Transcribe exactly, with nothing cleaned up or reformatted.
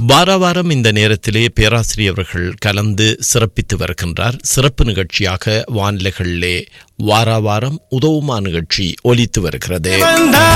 வார வாரம் இந்த நேரத்திலே பேராசிரியர்கள் கலந்து சிறப்பித்து வருகின்றார். சிறப்பு நிகழ்ச்சியாக வானிலைகளிலே வார வாரம் உதவுமா நிகழ்ச்சி ஒலித்து வருகிறது.